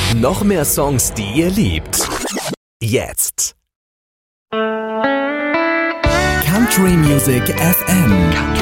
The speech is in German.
Noch mehr Songs, die ihr liebt. Jetzt. Country Music FM.